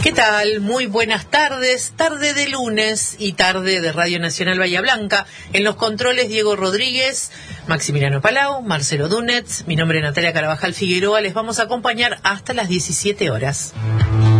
¿Qué tal? Muy buenas tardes, tarde de lunes y tarde de Radio Nacional Bahía Blanca. En los controles Diego Rodríguez, Maximiliano Palau, Marcelo Dunetz, mi nombre es Natalia Carabajal Figueroa. Les vamos a acompañar hasta las 17 horas.